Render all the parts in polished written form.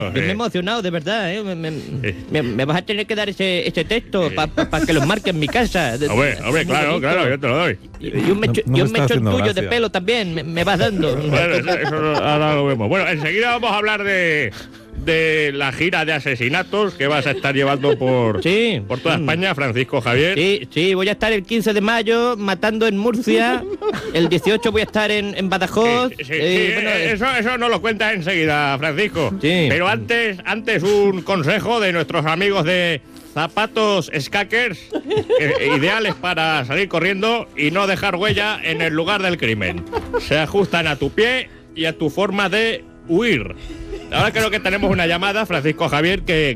Me he emocionado, de verdad, ¿eh? Me vas a tener que dar ese texto para que lo marque en mi casa. Hombre, claro, yo te lo doy. Y un mechón tuyo de pelo también me vas dando. Bueno, eso ahora lo vemos. Bueno, enseguida vamos a hablar de la gira de asesinatos que vas a estar llevando por toda España, Francisco Javier. Sí, voy a estar el 15 de mayo matando en Murcia, el 18 voy a estar en Badajoz. Eso no lo cuentas enseguida, Francisco. Sí. Pero antes un consejo de nuestros amigos de zapatos Skakers, ideales para salir corriendo y no dejar huella en el lugar del crimen. Se ajustan a tu pie y a tu forma de huir. Ahora creo que tenemos una llamada, Francisco Javier, que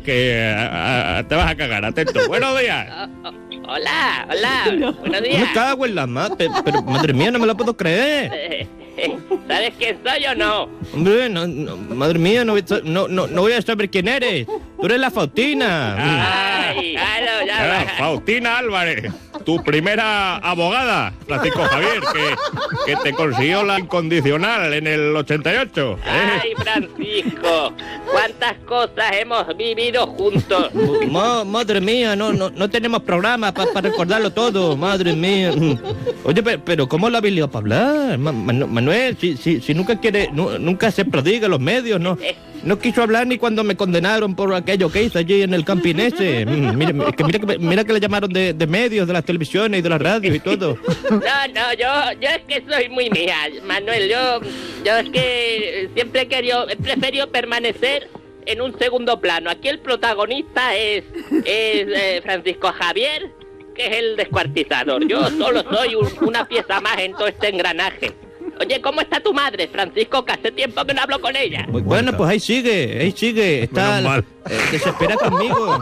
te vas a cagar. Atento. Buenos días. Hola. Buenos días. Me cago en la madre, pero madre mía, no me lo puedo creer. ¿Sabes quién soy o no? Hombre, no, madre mía, no voy a saber quién eres. Tú eres la Faustina. Ay, claro, ya. Faustina Álvarez, tu primera abogada, Francisco Javier, que te consiguió la incondicional en el 88. Ay, Francisco, cuántas cosas hemos vivido juntos. Madre mía, no tenemos programa para recordarlo todo, madre mía. Oye, pero ¿cómo lo habéis liado para hablar? Manuel, si nunca se prodiga en los medios, no quiso hablar ni cuando me condenaron por aquello que hice allí en el camping ese. Mira que le llamaron de medios, de las televisiones y de las radios y todo. No, yo es que soy muy mía, Manuel. Yo es que siempre he preferido permanecer en un segundo plano. Aquí el protagonista es Francisco Javier, que es el descuartizador. Yo solo soy una pieza más en todo este engranaje. Oye, ¿cómo está tu madre, Francisco? Que hace tiempo que no hablo con ella. Bueno, pues ahí sigue. Está desesperada conmigo.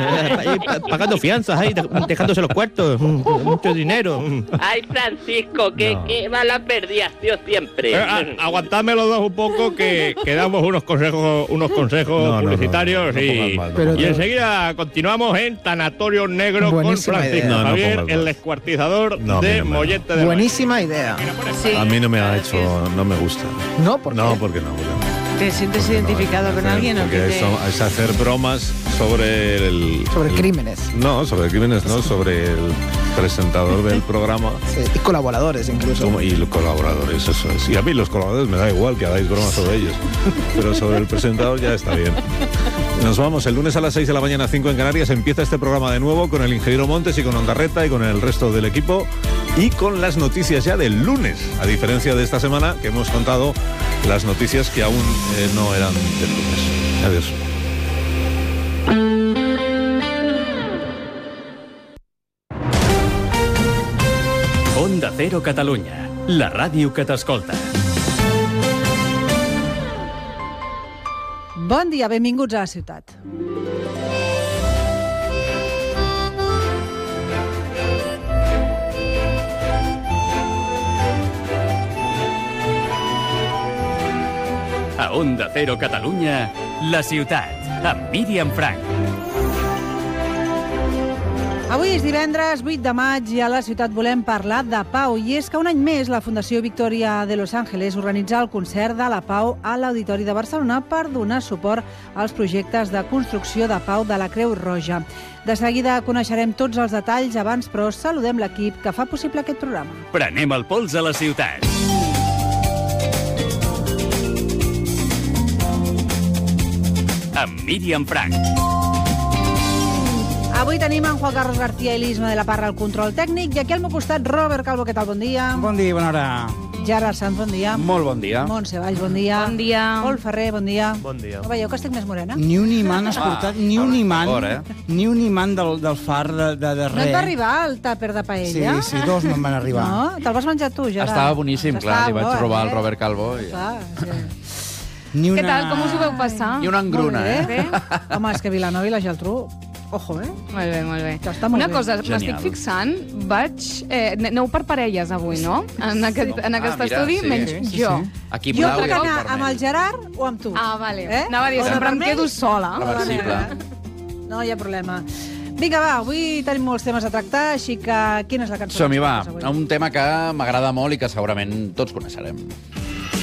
Pagando fianzas ahí, dejándose los cuartos. Mucho dinero. Ay, Francisco, qué mala perdí has sido siempre. Aguantadme los dos un poco, que damos unos consejos publicitarios. Y enseguida continuamos en Tanatorio Negro. Buenísima con Francisco Javier, el descuartizador de Mollete de Buenísima idea. Sí. A mí no me no me gusta. ¿No? ¿Por qué? No, porque no. ¿Te sientes identificado con alguien o qué? Es hacer bromas sobre sobre crímenes. No, sobre crímenes no, sobre el presentador del programa. Sí, y colaboradores incluso. Y los colaboradores, eso es. Y a mí los colaboradores me da igual que hagáis bromas sobre ellos. Pero sobre el presentador ya está bien. Nos vamos, el lunes a las 6 de la mañana, 5 en Canarias, empieza este programa de nuevo con el ingeniero Montes y con Ondarreta y con el resto del equipo y con las noticias ya del lunes, a diferencia de esta semana que hemos contado las noticias que aún no eran del lunes. Adiós. Onda Cero Catalunya, la ràdio que t'escolta. Bon dia, benvinguts a la ciutat. A Onda Cero Catalunya, la ciutat, amb Míriam Frank. Avui és divendres 8 de maig i a la ciutat volem parlar de pau. I és que un any més la Fundació Victoria de Los Ángeles organitza el concert de la pau a l'Auditori de Barcelona per donar suport als projectes de construcció de pau de la Creu Roja. De seguida coneixerem tots els detalls, abans però saludem l'equip que fa possible aquest programa. Prenem el pols a la ciutat. Amb Míriam Frank. Avui tenim en Juan Carlos García i l'Isma de la Parra al control tècnic i aquí al meu costat Robert Calvo, què tal? Bon dia. Bon dia, bona hora. Gerard Sanz, bon dia. Molt bon dia. Montse Valls, bon dia. Bon dia. Pol Ferrer, bon dia. Bon dia. No veieu que estic més morena? Ni un imant has portat, ni un imant del far de res. No et va arribar el tàper de paella? Sí, dos me'n van arribar. No? Te'l vas menjar tu, Gerard? Estava boníssim, clar, li vaig robar al Robert Calvo. Clar, sí. Què tal, com us ho vau passar? I una engruna, bé. Home, és que Vilanova i la Geltrú, ojo, Molt bé, molt bé. Està molt Una bé. cosa, m'estic fixant, aneu per parelles avui, no? En aquest estudi, sí. menys jo. Aquí Jo blau puc i aquí anar vermell. amb el Gerard o amb tu? Ah, vale. Eh? Anava a dir, O de sempre em vermell quedo sola. Reversible. No hi ha problema. Vinga, va, avui tenim molts temes a tractar, així que quina és la cançó? Som-hi, va. que ens poses avui? Un tema que m'agrada molt i que segurament tots coneixerem.